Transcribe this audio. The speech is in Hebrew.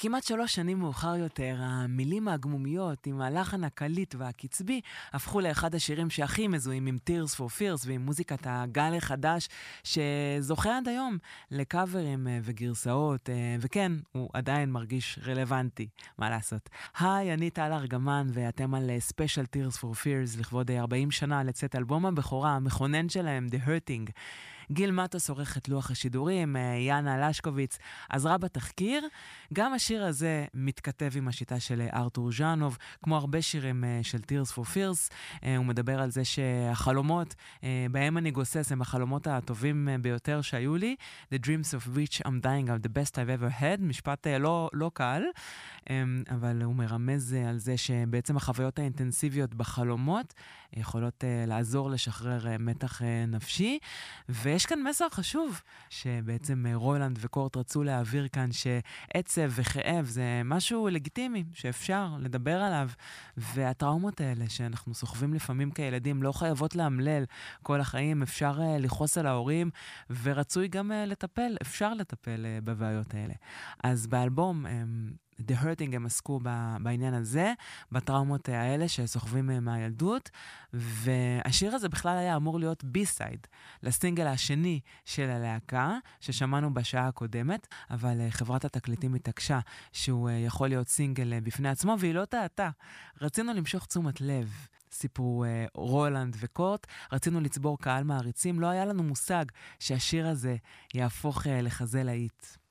כמעט 3 שנים מאוחר יותר, המילים הגמומיות עם הלחן הקליט והקצבי הפכו לאחד השירים שהכי מזוהים עם Tears for Fears ועם מוזיקת הגל החדש שזוכה עד היום לקאברים וגרסאות, וכן, הוא עדיין מרגיש רלוונטי, מה לעשות. היי, אני טל ארגמן ואתם על ספיישל Tears for Fears לכבוד 40 שנה לצאת אלבום הבכורה המכונן שלהם, The Hurting. גיל מטוס עורך את לוח השידורים, יאנה לשקוביץ עזרה בתחקיר. גם השיר הזה מתכתב עם השיטה של ארתור ז'אנוב, כמו הרבה שירים של Tears for Fears. הוא מדבר על זה שהחלומות בהם אני גוסס הם החלומות הטובים ביותר שהיו לי. The dreams of which I'm dying are the best I've ever had. משפט לא קל, אבל הוא מרמז על זה שבעצם החוויות האינטנסיביות בחלומות יכולות לעזור לשחרר מתח נפשי. ויש כאן מסר חשוב, שבעצם רולנד וקורט רצו להעביר כאן שעצב וכאב זה משהו לגיטימי, שאפשר לדבר עליו, והטראומות האלה שאנחנו סוחבים לפעמים כילדים לא חייבות להמלל כל החיים, אפשר לחוס על ההורים, ורצוי גם לטפל, אפשר לטפל בבעיות האלה. אז באלבום The Hurting הם עסקו בעניין הזה, בטראומות האלה שסוחבים מהילדות, והשיר הזה בכלל היה אמור להיות בי-סייד לסינגל השני של הלהקה, ששמענו בשעה הקודמת, אבל חברת התקליטים התעקשה שהוא יכול להיות סינגל בפני עצמו, והיא לא טעתה. רצינו למשוך תשומת לב, סיפרו רולנד וקורט, רצינו לצבור קהל מעריצים, לא היה לנו מושג שהשיר הזה יהפוך לכזה להיט.